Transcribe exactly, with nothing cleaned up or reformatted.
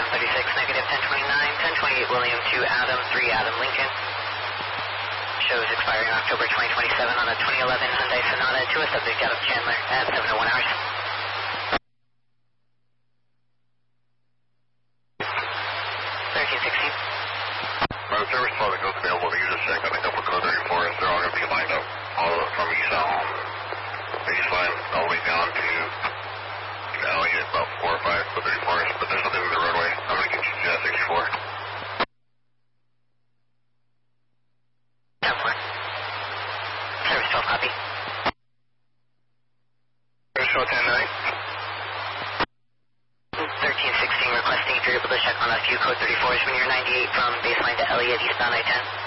ten thirty-six, negative ten twenty-nine, ten twenty-eight William, two Adam, three Adam Lincoln. Shows expiring October twenty twenty-seven on a twenty eleven Hyundai Sonata to a subject out of Chandler at seven oh one hours. thirteen sixteen. Road service public is available to use a check on the double code thirty-four. They're all going to be lined up all the, from eastbound baseline all the way down to the alley at about four or five for thirty-four, but there's nothing in the roadway. I'm going to get you to sixty-four. ten four. Service twelve, copy. Service twelve, ten nine. thirteen sixteen, requesting if you're able to check on a few code thirty-fours when you're ninety-eight from baseline to Elliott, eastbound I ten.